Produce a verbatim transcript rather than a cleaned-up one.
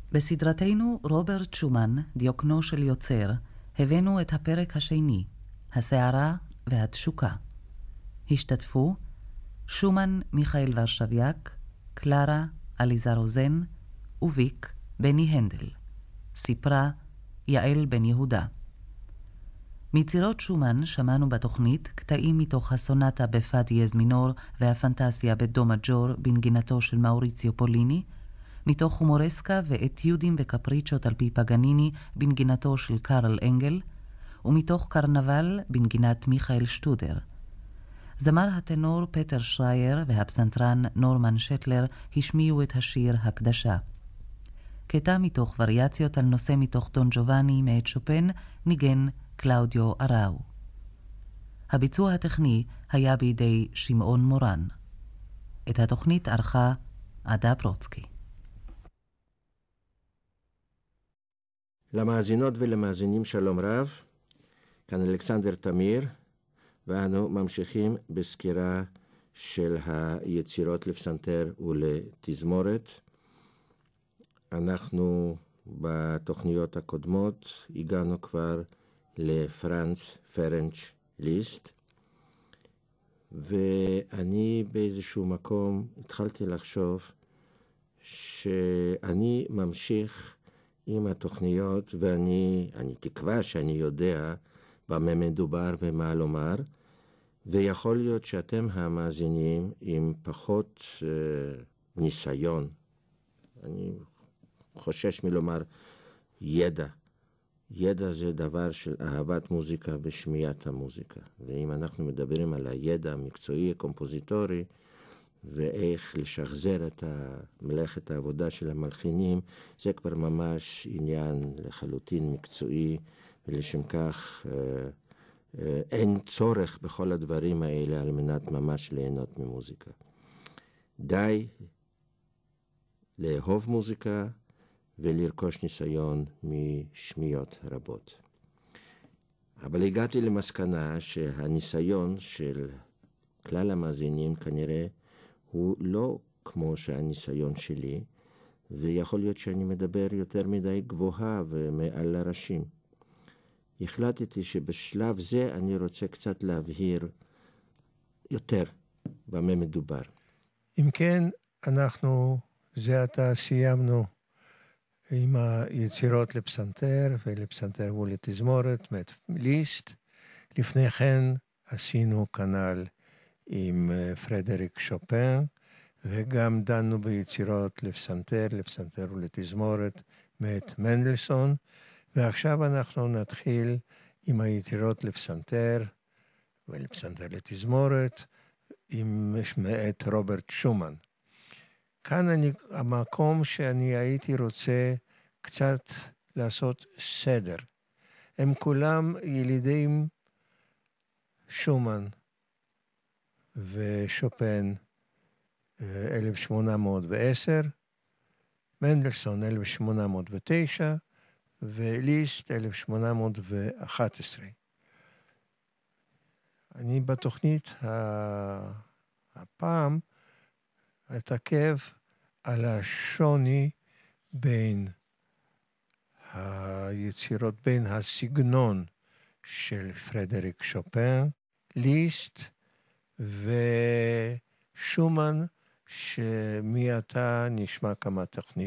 בסדרתנו רוברט שומן, דיוקנו של יוצר, הבאנו את הפרק השני, הסערה והתשוקה. השתתפו שומן מיכאל ורשביאק, קלרה עליזה רוזן וויק בני הנדל. סיפרה יעל בן יהודה. מיצירות שומן שמענו בתוכנית קטעים מתוך הסונטה בפא דיאז מינור והפנטסיה בדו מג'ור בנגינתו של מאוריציו פוליני, מתוך הומורסקה ואתיודים וקפריצ'ות על פי פגניני בנגינתו של קארל אנגל, ומתוך קרנבל בנגינת מיכאל שטודר. זמר הטנור פטר שרייר והפסנתרן נורמן שטלר השמיעו את השיר הקדשה. קטע מתוך וריאציות על נושא מתוך דון ג'ובאני מאת שופן ניגן קלאודיו אראו. הביצוע הטכני היה בידי שמעון מורן. את התוכנית ערכה עדה ברוצקי. למאזינות ולמאזינים שלום רב, כאן אלכסנדר תמיר, ואנו ממשיכים בסקירה של היצירות לפסנתר ולתזמורת. אנחנו בתוכניות הקודמות הגענו כבר לפרנץ פרנץ' ליסט, ואני באיזשהו מקום התחלתי לחשוב שאני ממשיך עם התוכניות, ואני אני תקווה שאני יודע במה מדובר ומה לומר, ויכול להיות שאתם המאזינים עם פחות אה, ניסיון, אני חושש מלומר ידע. ידע זה דבר של אהבת מוזיקה ושמיעת המוזיקה. ואם אנחנו מדברים על הידע המקצועי הקומפוזיטורי, ואיך לשחזר את מלאכת העבודה של המלחינים, זה כבר ממש עניין לחלוטין מקצועי, ולשם כך אה, אה, אין צורך בכל הדברים האלה על מנת ממש ליהנות ממוזיקה. די לאהוב מוזיקה ולרכוש ניסיון משמיעות רבות. אבל הגעתי למסקנה שהניסיון של כלל המאזינים כנראה הוא לא כמו שהניסיון שלי, ויכול להיות שאני מדבר יותר מדי גבוהה ומעל הראשים. החלטתי שבשלב זה אני רוצה קצת להבהיר יותר במה מדובר. אם כן, אנחנו זה עתה סיימנו עם היצירות לפסנתר ולפסנתר ולתזמורת מאת ליסט. לפני כן עשינו כנ"ל עם פרדריק שופן, וגם דנו ביצירות לפסנתר, לפסנתר ולתזמורת מאת מנדלסון, ועכשיו אנחנו נתחיל עם היצירות לפסנתר ולפסנתר לתזמורת עם מאת רוברט שומן. כאן אני, המקום שאני הייתי רוצה קצת לעשות סדר. הם כולם ילידים שומן ושופן אלף שמונה מאות ועשר, מנדלסון אלף שמונה מאות ותשע וליסט אלף שמונה מאות ואחת עשרה. אני בתוכנית הפעם אתעכב על השוני בין היצירות, בין הסגנון של פרדריק שופן, ליסט ושומן, שמעתה נשמע כמה תוכניות.